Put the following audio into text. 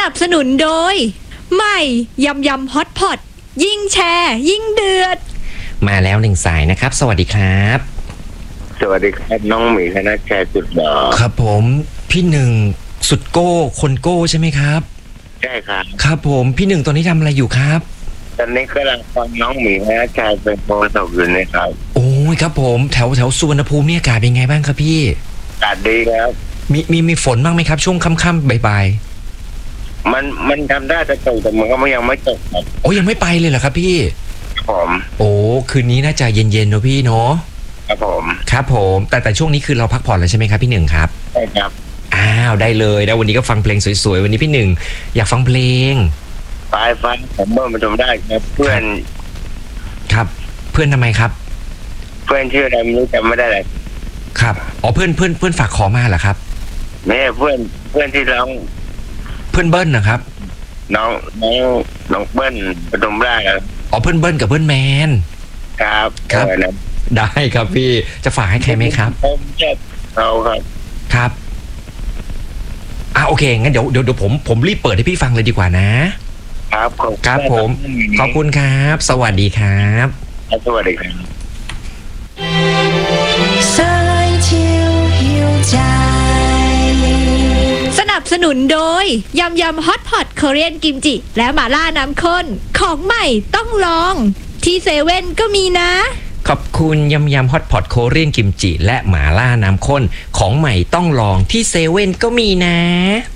นับสนุนโดยใหม่ยำยำฮอตพอตยิ่งแชร์ยิ่งเดือดมาแล้วหนึ่งสายนะครับสวัสดีครับสวัสดีครับน้องหมีธนชัยสุดหล่อครับผมพี่หนึ่งสุดโก้คนโก้ใช่ไหมครับใช่ครับครับผมพี่หนึ่งตอนนี้ทำอะไรอยู่ครับตอนนี้กำลังฟังน้องหมีธนชัยเป็นโปรสอบอยู่นะครับโอ้ยครับผมแถวสุวรรณภูมิเนี่ยอากาศเป็นไงบ้างครับพี่อากาศดีครับมีฝนบ้างไหมครับช่วงค่ำๆบ่ายมันทำได้จะตกแต่มันก็ยังไม่ตกครับโอ้ยังไม่ไปเลยเหรอครับพี่ผมโอ้คืนนี้น่าจะเย็นๆเนอะพี่เนาะครับผมครับผมแต่ช่วงนี้คือเราพักผ่อนแล้วใช่ไหมครับพี่หนึ่งครับใช่ครับอ้าวได้เลยแล้ววันนี้ก็ฟังเพลงสวยๆวันนี้พี่หนึ่งอยากฟังเพลงฟังผมเมื่อมาชมได้ครับเพื่อนครับเพื่อนทำไมครับเพื่อนชื่ออะไรไม่รู้จำไม่ได้เลยครับอ๋อเพื่อนฝากขอมาเหรอครับไม่เพื่อนที่ร้องเพื่อนเบิ้ลนะครับน้องเบิ้ลปฐมราชครับอ๋อเพื่อนเบิ้ลกับเพื่อนแมนครับได้ครับพี่จะฝากให้ใครไหมครับผมจะเอาครับโอเคงั้นเดี๋ยวผมรีบเปิดให้พี่ฟังเลยดีกว่านะครับครับผมขอบคุณครับสวัสดีครับสวัสดีครับสนับสนุนโดยยำยำฮอตพอตเกาหลีกิมจิและหม่าล่าน้ำข้นของใหม่ต้องลองที่เซเว่นก็มีนะขอบคุณยำยำฮอตพอตโคเรียนกิมจิและหม่าล่าน้ำข้นของใหม่ต้องลองที่เซเว่นก็มีนะ